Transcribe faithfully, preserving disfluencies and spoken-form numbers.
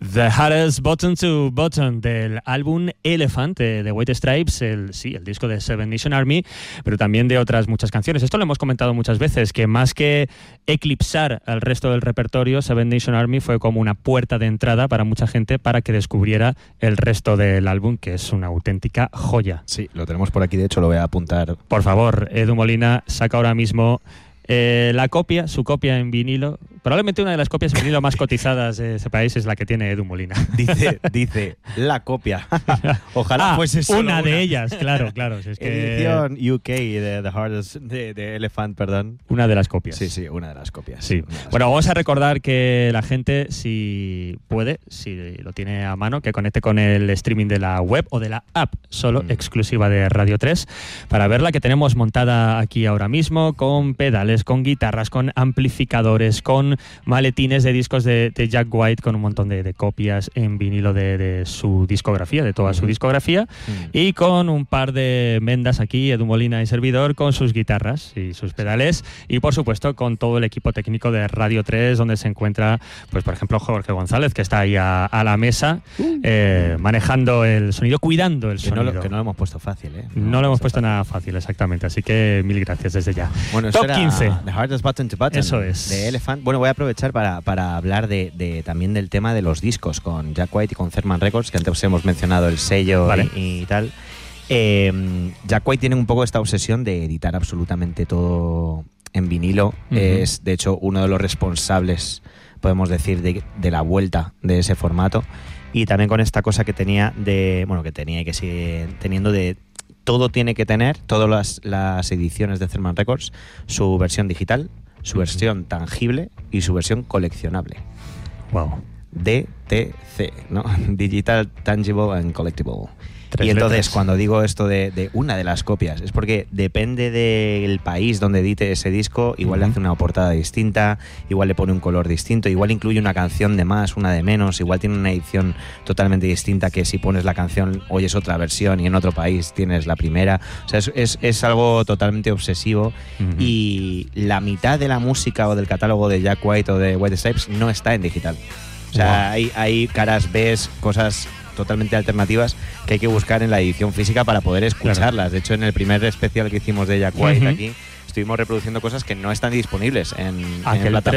The Hardest Button to Button del álbum Elephant de White Stripes, el, sí, el disco de Seven Nation Army, pero también de otras muchas canciones. Esto lo hemos comentado muchas veces, que más que eclipsar al resto del repertorio, Seven Nation Army fue como una puerta de entrada para mucha gente para que descubriera el resto del álbum, que es una auténtica joya. Sí, lo tenemos por aquí, de hecho lo voy a apuntar. Por favor, Edu Molina saca ahora mismo Eh, la copia, su copia en vinilo. Probablemente una de las copias en vinilo más cotizadas de ese país es la que tiene Edu Molina. Dice, dice la copia. Ojalá ah, fuese solo una, una de ellas, claro, claro. Si es que edición U K de The Hardest de, de Elephant, perdón. Una de las copias. Sí, sí, una de las copias. Sí. Las bueno, copias. vamos a recordar que la gente, si puede, si lo tiene a mano, que conecte con el streaming de la web o de la app, solo Mm. exclusiva de Radio tres, para verla, que tenemos montada aquí ahora mismo, con pedales, con guitarras, con amplificadores, con maletines de discos de, de Jack White, con un montón de, de copias en vinilo de, de su discografía, de toda uh-huh. su discografía, uh-huh. y con un par de mendas aquí, Edu Molina y servidor, con sus guitarras y sus pedales, y por supuesto con todo el equipo técnico de Radio tres, donde se encuentra, pues por ejemplo, Jorge González, que está ahí a, a la mesa, uh-huh. eh, manejando el sonido, cuidando el que sonido. No lo, que no lo hemos puesto fácil, ¿eh? No, no lo hemos puesto fácil. nada fácil, exactamente, así que mil gracias desde ya. Bueno, Top quince. The Hardest Button to Button. Eso es. De Elephant. Bueno, voy a aprovechar para, para hablar de, de también del tema de los discos con Jack White y con Cerman Records, que antes hemos mencionado el sello vale. y, y tal. Eh, Jack White tiene un poco esta obsesión de editar absolutamente todo en vinilo. Uh-huh. Es, de hecho, uno de los responsables, podemos decir, de, de la vuelta de ese formato. Y también con esta cosa que tenía de, bueno, que tenía y que sigue teniendo de todo tiene que tener, todas las, las ediciones de Cerman Records, su versión digital, su versión tangible y su versión coleccionable. Wow. D T C, ¿no? Digital, Tangible and Collectible. Tres y entonces letras. Cuando digo esto de, de una de las copias, es porque depende del país donde edite ese disco, igual uh-huh. le hace una portada distinta, igual le pone un color distinto, igual incluye una canción de más, una de menos, igual tiene una edición totalmente distinta, que si pones la canción oyes otra versión y en otro país tienes la primera. O sea, es, es, es algo totalmente obsesivo uh-huh. y la mitad de la música o del catálogo de Jack White o de White Stripes no está en digital. O sea, wow. hay, hay caras B, cosas totalmente alternativas que hay que buscar en la edición física para poder escucharlas. Claro. De hecho, en el primer especial que hicimos de Jack White uh-huh. aquí, estuvimos reproduciendo cosas que no están disponibles en, en plataformas.